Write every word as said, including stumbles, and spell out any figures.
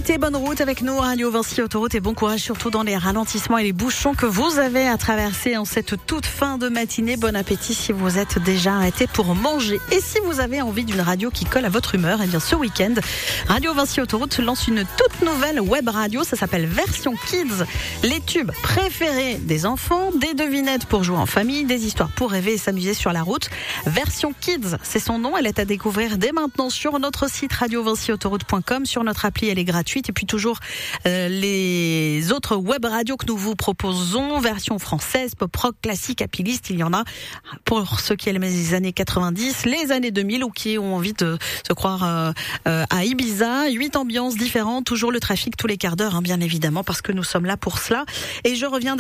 été, bonne route avec nous, Radio Vinci Autoroute, et bon courage surtout dans les ralentissements et les bouchons que vous avez à traverser en cette toute fin de matinée. Bon appétit si vous êtes déjà arrêté pour manger. Et si vous avez envie d'une radio qui colle à votre humeur, eh bien ce week-end, Radio Vinci Autoroute lance une toute nouvelle web radio. Ça s'appelle Version Kids. Les tubes préférés des enfants, des devinettes pour jouer en famille, des histoires pour rêver et s'amuser sur la route. Version Kids, c'est son nom. Elle est à découvrir dès maintenant sur notre site radio vinci autoroute point com, sur notre appli, elle est gratuite. Et puis toujours euh, les autres web radios que nous vous proposons, version française, pop rock, classique, happy list, il y en a pour ceux qui aiment les années quatre-vingt-dix, les années deux mille ou qui ont envie de se croire euh, euh, à Ibiza. Huit ambiances différentes, toujours le trafic tous les quarts d'heure, hein, bien évidemment, parce que nous sommes là pour cela. Et je reviens